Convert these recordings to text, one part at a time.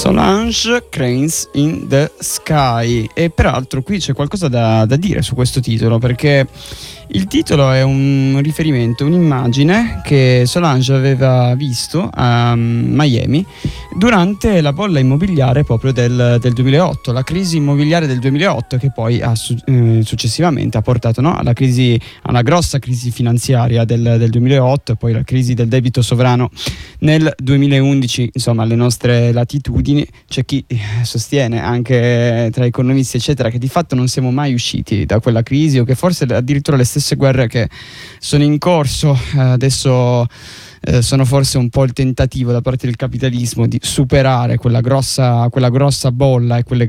Solange, Cranes in the Sky. E peraltro qui c'è qualcosa da dire su questo titolo, perché il titolo è un riferimento, un'immagine che Solange aveva visto a Miami durante la bolla immobiliare proprio del 2008, la crisi immobiliare del 2008, che poi ha successivamente ha portato, no, alla grossa crisi finanziaria del 2008 e poi la crisi del debito sovrano nel 2011, insomma alle nostre latitudini. C'è chi sostiene, anche tra economisti eccetera, che di fatto non siamo mai usciti da quella crisi, o che forse addirittura le stesse guerre che sono in corso adesso sono forse un po' il tentativo da parte del capitalismo di superare quella grossa bolla e quel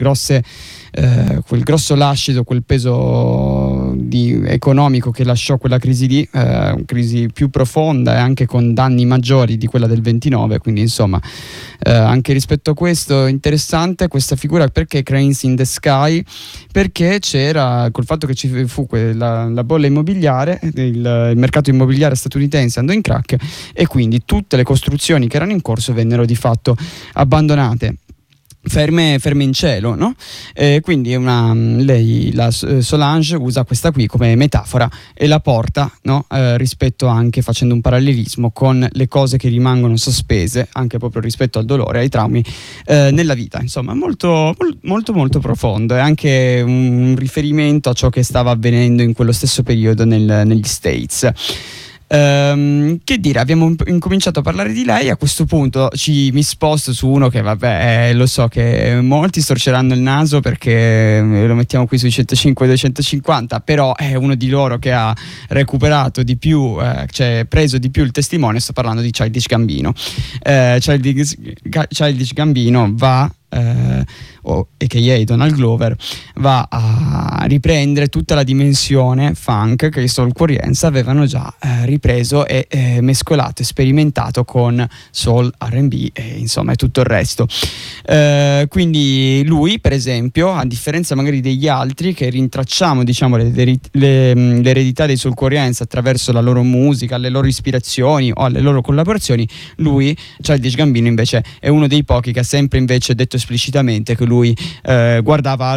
grosso lascito, quel peso economico che lasciò quella crisi lì, crisi più profonda e anche con danni maggiori di quella del 29. Quindi insomma anche rispetto a questo interessante questa figura. Perché Cranes in the Sky? Perché c'era, col fatto che ci fu la bolla immobiliare, il mercato immobiliare statunitense andò in crack e quindi tutte le costruzioni che erano in corso vennero di fatto abbandonate, ferme in cielo, no? Quindi la Solange usa questa qui come metafora e la porta, no? Rispetto, anche facendo un parallelismo con le cose che rimangono sospese, anche proprio rispetto al dolore, ai traumi nella vita. Insomma, molto molto molto profondo, e anche un riferimento a ciò che stava avvenendo in quello stesso periodo negli States. Che dire, abbiamo incominciato a parlare di lei. A questo punto mi sposto su uno che lo so che molti storceranno il naso perché lo mettiamo qui sui 105-250, però è uno di loro che ha recuperato di più, cioè preso di più il testimone. Sto parlando di Childish Gambino. Childish Gambino va a.k.a. Donald Glover, va a riprendere tutta la dimensione funk che i Soulquarians avevano già ripreso e mescolato e sperimentato con soul, R&B e insomma e tutto il resto. Quindi lui, per esempio, a differenza magari degli altri che rintracciamo, diciamo, l'eredità dei Soulquarians attraverso la loro musica, le loro ispirazioni o le loro collaborazioni, lui, Childish Gambino, invece è uno dei pochi che ha sempre invece detto esplicitamente che lui guardava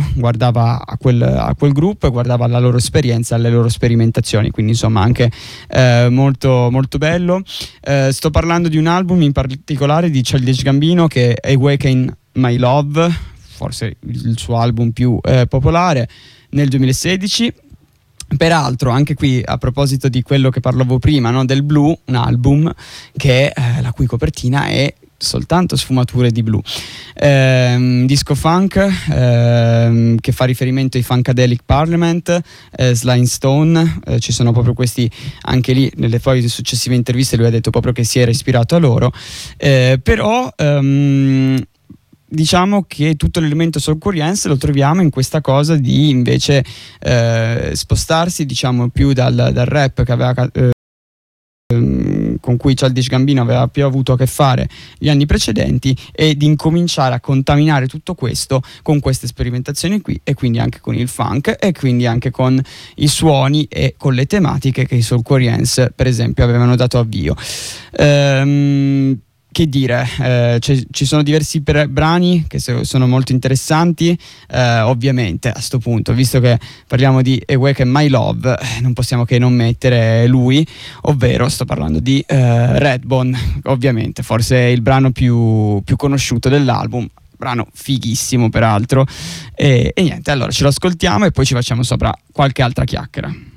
a quel gruppo e guardava alla loro esperienza, alle loro sperimentazioni. Quindi insomma anche molto molto bello. Sto parlando di un album in particolare di Childish Gambino che è Awaken My Love, forse il suo album più popolare, nel 2016. Peraltro anche qui, a proposito di quello che parlavo prima, no, del blu, un album che la cui copertina è soltanto sfumature di blu, disco funk che fa riferimento ai Funkadelic Parliament, Sly and Stone, ci sono proprio questi anche lì. Nelle poi successive interviste lui ha detto proprio che si era ispirato a loro, però diciamo che tutto l'elemento soulquarians lo troviamo in questa cosa di invece spostarsi, diciamo, più dal rap che aveva con cui Childish Gambino aveva più avuto a che fare gli anni precedenti, e di incominciare a contaminare tutto questo con queste sperimentazioni qui, e quindi anche con il funk, e quindi anche con i suoni e con le tematiche che i Soulquarians per esempio avevano dato avvio. Che dire, ci sono diversi brani che sono molto interessanti. Ovviamente a sto punto, visto che parliamo di Awaken My Love, non possiamo che non mettere lui, ovvero sto parlando di Redbone, ovviamente forse è il brano più conosciuto dell'album, brano fighissimo peraltro, e niente, allora ce lo ascoltiamo e poi ci facciamo sopra qualche altra chiacchiera.